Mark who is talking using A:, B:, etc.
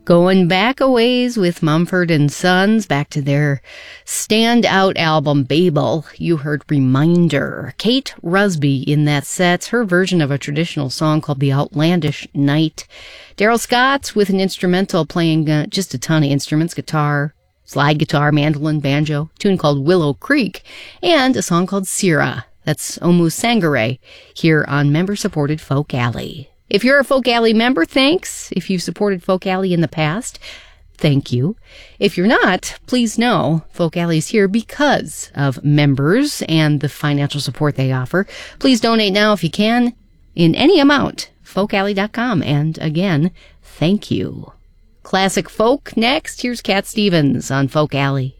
A: Going back a ways with Mumford and Sons, back to their standout album, Babel. You heard Reminder. Kate Rusby in that set, her version of a traditional song called The Outlandish Night. Daryl Scott with an instrumental playing just a ton of instruments, guitar, slide guitar, mandolin, banjo, a tune called Willow Creek, and a song called Sira. That's Omu Sangare here on member-supported Folk Alley. If you're a Folk Alley member, thanks. If you've supported Folk Alley in the past, thank you. If you're not, please know Folk Alley's here because of members and the financial support they offer. Please donate now if you can, in any amount, folkalley.com. And again, thank you. Classic folk next. Here's Cat Stevens on Folk Alley.